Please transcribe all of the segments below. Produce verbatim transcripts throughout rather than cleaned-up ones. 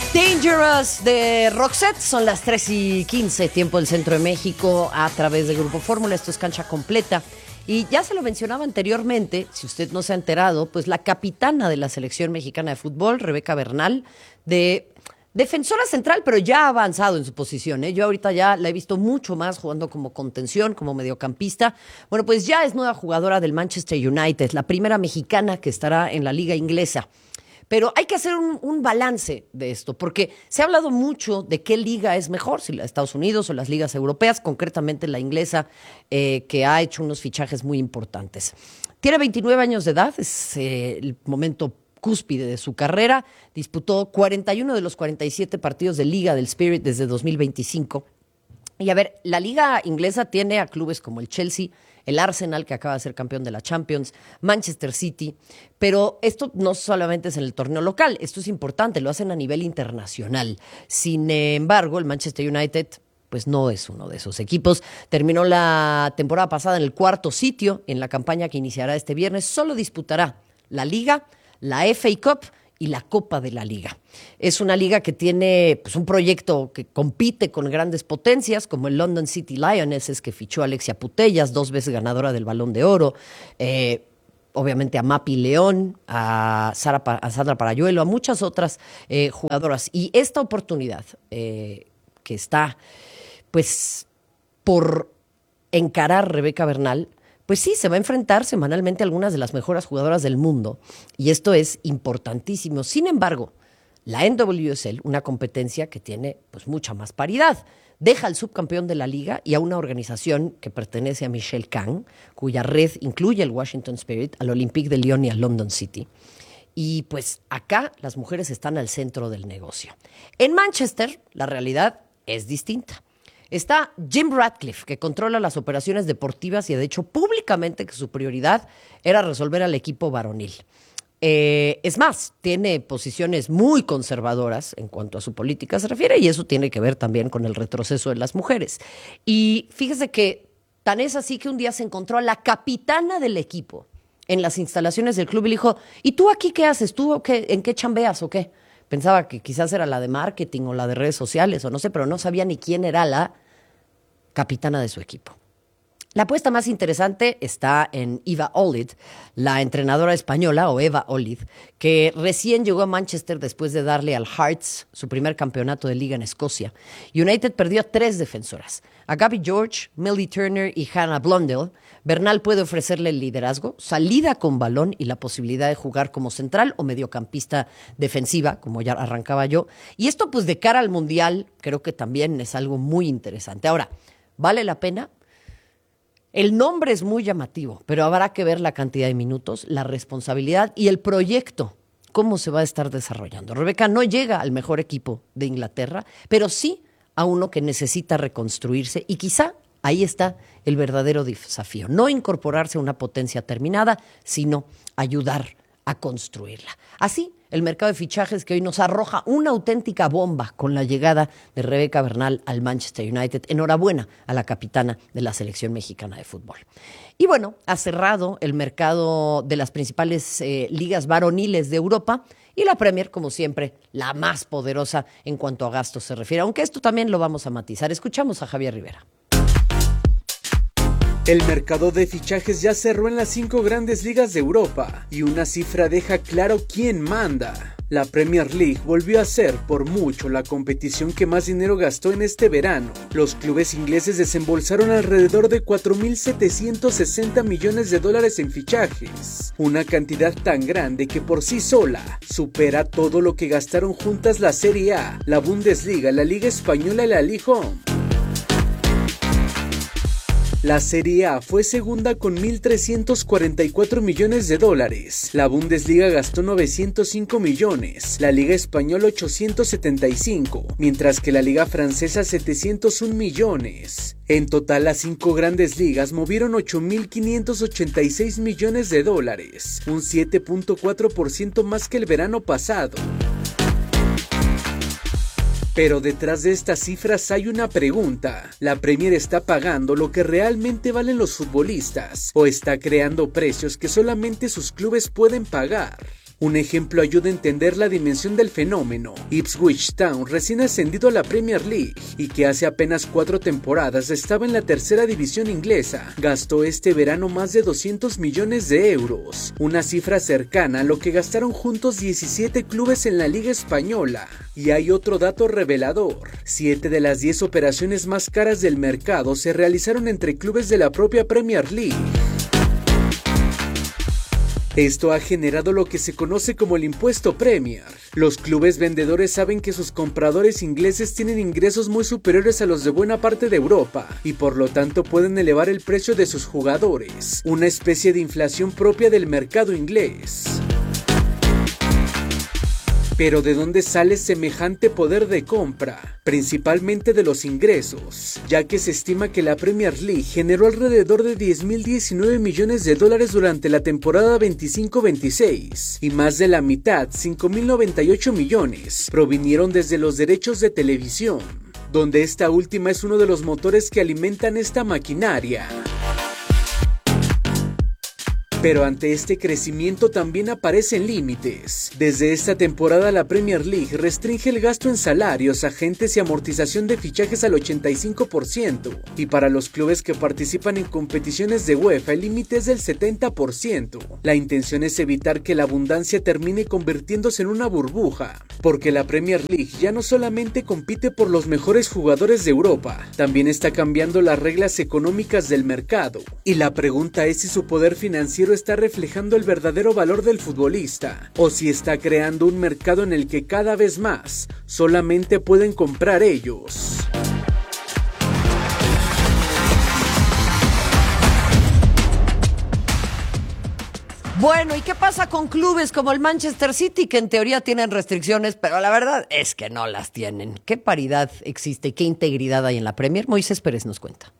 Dangerous de Roxette, son las tres y quince, tiempo del centro de México, a través de Grupo Fórmula. Esto es Cancha Completa. Y ya se lo mencionaba anteriormente, si usted no se ha enterado, pues la capitana de la selección mexicana de fútbol, Rebeca Bernal, de defensora central, pero ya ha avanzado en su posición, ¿eh? Yo ahorita ya la he visto mucho más jugando como contención, como mediocampista. Bueno, pues ya es nueva jugadora del Manchester United, la primera mexicana que estará en la liga inglesa. Pero hay que hacer un, un balance de esto, porque se ha hablado mucho de qué liga es mejor, si la de Estados Unidos o las ligas europeas, concretamente la inglesa, eh, que ha hecho unos fichajes muy importantes. Tiene veintinueve años de edad, es eh, el momento cúspide de su carrera. Disputó cuarenta y uno de los cuarenta y siete partidos de Liga del Spirit desde dos mil veinticinco. Y a ver, la liga inglesa tiene a clubes como el Chelsea, el Arsenal, que acaba de ser campeón de la Champions, Manchester City, pero esto no solamente es en el torneo local, esto es importante, lo hacen a nivel internacional. Sin embargo, el Manchester United pues no es uno de esos equipos. Terminó la temporada pasada en el cuarto sitio en la campaña que iniciará este viernes. Solo disputará la Liga, la F A Cup y la Copa de la Liga. Es una liga que tiene pues, un proyecto que compite con grandes potencias, como el London City Lionesses, que fichó a Alexia Putellas, dos veces ganadora del Balón de Oro, eh, obviamente a Mapi León, a, Sara, a Sandra Parayuelo, a muchas otras eh, jugadoras. Y esta oportunidad eh, que está pues por encarar Rebeca Bernal, pues sí, se va a enfrentar semanalmente a algunas de las mejores jugadoras del mundo, y esto es importantísimo. Sin embargo, la N W S L, una competencia que tiene pues mucha más paridad, deja al subcampeón de la liga y a una organización que pertenece a Michelle Kang, cuya red incluye el Washington Spirit, al Olympique de Lyon y al London City. Y pues acá las mujeres están al centro del negocio. En Manchester, la realidad es distinta. Está Jim Ratcliffe, que controla las operaciones deportivas y ha dicho públicamente que su prioridad era resolver al equipo varonil. Eh, es más, tiene posiciones muy conservadoras en cuanto a su política se refiere, y eso tiene que ver también con el retroceso de las mujeres. Y fíjese que tan es así que un día se encontró a la capitana del equipo en las instalaciones del club y le dijo, ¿y tú aquí qué haces? ¿Tú qué, en qué chambeas o qué? Pensaba que quizás era la de marketing o la de redes sociales o no sé, pero no sabía ni quién era la capitana de su equipo. La apuesta más interesante está en Eva Olid, la entrenadora española, o Eva Olid, que recién llegó a Manchester después de darle al Hearts su primer campeonato de liga en Escocia. United perdió a tres defensoras, a Gabby George, Millie Turner y Hannah Blundell. Bernal puede ofrecerle el liderazgo, salida con balón y la posibilidad de jugar como central o mediocampista defensiva, como ya arrancaba yo. Y esto pues de cara al Mundial creo que también es algo muy interesante. Ahora, ¿vale la pena? El nombre es muy llamativo, pero habrá que ver la cantidad de minutos, la responsabilidad y el proyecto, cómo se va a estar desarrollando. Rebeca no llega al mejor equipo de Inglaterra, pero sí a uno que necesita reconstruirse, y quizá ahí está el verdadero desafío. No incorporarse a una potencia terminada, sino ayudar a construirla. Así, el mercado de fichajes que hoy nos arroja una auténtica bomba con la llegada de Rebeca Bernal al Manchester United. Enhorabuena a la capitana de la selección mexicana de fútbol. Y bueno, ha cerrado el mercado de las principales eh, ligas varoniles de Europa, y la Premier, como siempre, la más poderosa en cuanto a gastos se refiere, aunque esto también lo vamos a matizar. Escuchamos a Javier Rivera. El mercado de fichajes ya cerró en las cinco grandes ligas de Europa, y una cifra deja claro quién manda. La Premier League volvió a ser por mucho la competición que más dinero gastó en este verano. Los clubes ingleses desembolsaron alrededor de cuatro mil setecientos sesenta millones de dólares en fichajes, una cantidad tan grande que por sí sola supera todo lo que gastaron juntas la Serie A, la Bundesliga, la Liga Española y la Ligue uno. La Serie A fue segunda con mil trescientos cuarenta y cuatro millones de dólares, la Bundesliga gastó novecientos cinco millones, la Liga Española ochocientos setenta y cinco, mientras que la Liga Francesa setecientos un millones. En total, las cinco grandes ligas movieron ocho mil quinientos ochenta y seis millones de dólares, un siete punto cuatro por ciento más que el verano pasado. Pero detrás de estas cifras hay una pregunta. ¿La Premier está pagando lo que realmente valen los futbolistas, o está creando precios que solamente sus clubes pueden pagar? Un ejemplo ayuda a entender la dimensión del fenómeno. Ipswich Town, recién ascendido a la Premier League y que hace apenas cuatro temporadas estaba en la tercera división inglesa, gastó este verano más de doscientos millones de euros, una cifra cercana a lo que gastaron juntos diecisiete clubes en la Liga Española. Y hay otro dato revelador: siete de las diez operaciones más caras del mercado se realizaron entre clubes de la propia Premier League. Esto ha generado lo que se conoce como el impuesto Premier. Los clubes vendedores saben que sus compradores ingleses tienen ingresos muy superiores a los de buena parte de Europa y por lo tanto pueden elevar el precio de sus jugadores, una especie de inflación propia del mercado inglés. Pero ¿de dónde sale semejante poder de compra? Principalmente de los ingresos, ya que se estima que la Premier League generó alrededor de diez mil diecinueve millones de dólares durante la temporada veinticinco veintiséis, y más de la mitad, cinco mil noventa y ocho millones, provinieron desde los derechos de televisión, donde esta última es uno de los motores que alimentan esta maquinaria. Pero ante este crecimiento también aparecen límites. Desde esta temporada la Premier League restringe el gasto en salarios, agentes y amortización de fichajes al ochenta y cinco por ciento. Y para los clubes que participan en competiciones de UEFA el límite es del setenta por ciento. La intención es evitar que la abundancia termine convirtiéndose en una burbuja, porque la Premier League ya no solamente compite por los mejores jugadores de Europa, también está cambiando las reglas económicas del mercado. Y la pregunta es si su poder financiero está reflejando el verdadero valor del futbolista, o si está creando un mercado en el que cada vez más solamente pueden comprar ellos. Bueno, ¿y qué pasa con clubes como el Manchester City, que en teoría tienen restricciones, pero la verdad es que no las tienen? ¿Qué paridad existe y qué integridad hay en la Premier? Moisés Pérez nos cuenta.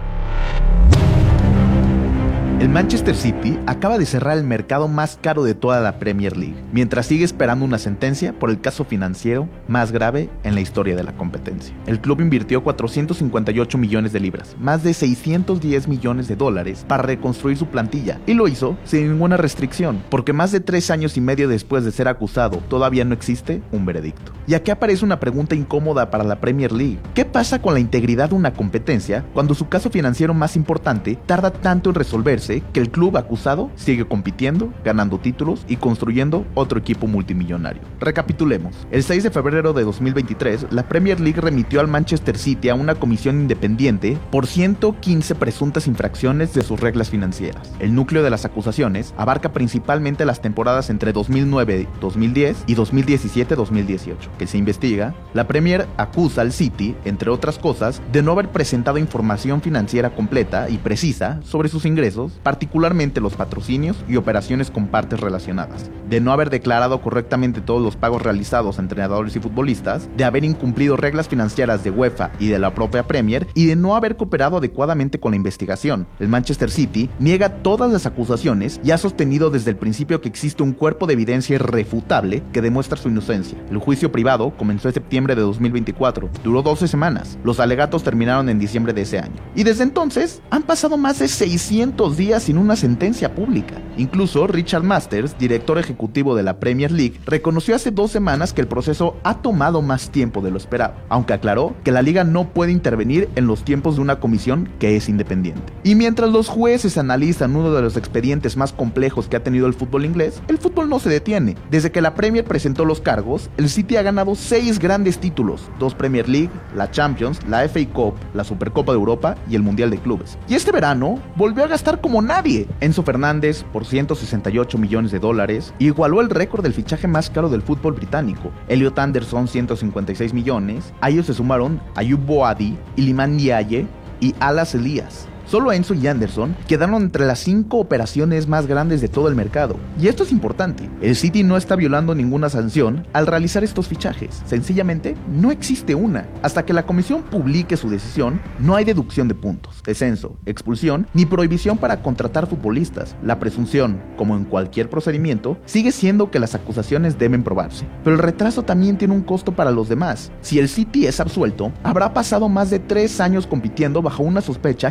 El Manchester City acaba de cerrar el mercado más caro de toda la Premier League, mientras sigue esperando una sentencia por el caso financiero más grave en la historia de la competencia. El club invirtió cuatrocientos cincuenta y ocho millones de libras, más de seiscientos diez millones de dólares, para reconstruir su plantilla, y lo hizo sin ninguna restricción, porque más de tres años y medio después de ser acusado, todavía no existe un veredicto. Y aquí aparece una pregunta incómoda para la Premier League. ¿Qué pasa con la integridad de una competencia cuando su caso financiero más importante tarda tanto en resolverse que el club acusado sigue compitiendo, ganando títulos y construyendo otro equipo multimillonario? Recapitulemos. El seis de febrero de dos mil veintitrés, la Premier League remitió al Manchester City a una comisión independiente por ciento quince presuntas infracciones de sus reglas financieras. El núcleo de las acusaciones abarca principalmente las temporadas entre dos mil nueve dos mil diez y dos mil diecisiete dos mil dieciocho, que se investiga. La Premier acusa al City, entre otras cosas, de no haber presentado información financiera completa y precisa sobre sus ingresos, particularmente los patrocinios y operaciones con partes relacionadas, de no haber declarado correctamente todos los pagos realizados a entrenadores y futbolistas, de haber incumplido reglas financieras de UEFA y de la propia Premier, y de no haber cooperado adecuadamente con la investigación. El Manchester City niega todas las acusaciones y ha sostenido desde el principio que existe un cuerpo de evidencia irrefutable que demuestra su inocencia. El juicio privado comenzó en septiembre de dos mil veinticuatro, duró doce semanas, los alegatos terminaron en diciembre de ese año, y desde entonces han pasado más de seiscientos días sin una sentencia pública. Incluso Richard Masters, director ejecutivo de la Premier League, reconoció hace dos semanas que el proceso ha tomado más tiempo de lo esperado, aunque aclaró que la liga no puede intervenir en los tiempos de una comisión que es independiente. Y mientras los jueces analizan uno de los expedientes más complejos que ha tenido el fútbol inglés, el fútbol no se detiene. Desde que la Premier presentó los cargos, el City ha ganado seis grandes títulos, dos Premier League, la Champions, la F A Cup, la Supercopa de Europa y el Mundial de Clubes. Y este verano volvió a gastar como nadie. Enzo Fernández, por ciento sesenta y ocho millones de dólares, igualó el récord del fichaje más caro del fútbol británico. Elliot Anderson, ciento cincuenta y seis millones. A ellos se sumaron Ayub Boadi, Iliman Ndiaye y Alas Elías. Solo Enzo y Anderson quedaron entre las cinco operaciones más grandes de todo el mercado. Y esto es importante, el City no está violando ninguna sanción al realizar estos fichajes, sencillamente no existe una. Hasta que la comisión publique su decisión, no hay deducción de puntos, descenso, expulsión, ni prohibición para contratar futbolistas. La presunción, como en cualquier procedimiento, sigue siendo que las acusaciones deben probarse. Pero el retraso también tiene un costo para los demás. Si el City es absuelto, habrá pasado más de tres años compitiendo bajo una sospecha que afecta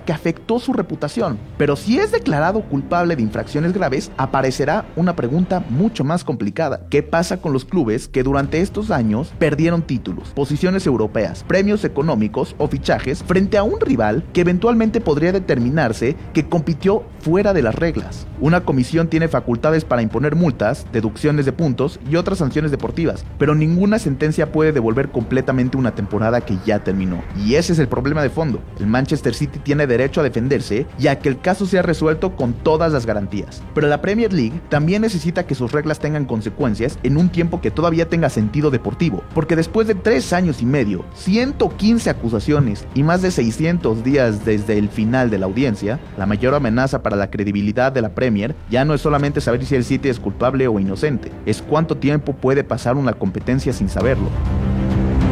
afectó su reputación. Pero si es declarado culpable de infracciones graves, aparecerá una pregunta mucho más complicada. ¿Qué pasa con los clubes que durante estos años perdieron títulos, posiciones europeas, premios económicos o fichajes frente a un rival que eventualmente podría determinarse que compitió fuera de las reglas? Una comisión tiene facultades para imponer multas, deducciones de puntos y otras sanciones deportivas, pero ninguna sentencia puede devolver completamente una temporada que ya terminó. Y ese es el problema de fondo. El Manchester City tiene derecho a defenderse y a que el caso sea resuelto con todas las garantías. Pero la Premier League también necesita que sus reglas tengan consecuencias en un tiempo que todavía tenga sentido deportivo, porque después de tres años y medio, ciento quince acusaciones y más de seiscientos días desde el final de la audiencia, la mayor amenaza para la credibilidad de la Premier ya no es solamente saber si el City es culpable o inocente, es cuánto tiempo puede pasar una competencia sin saberlo.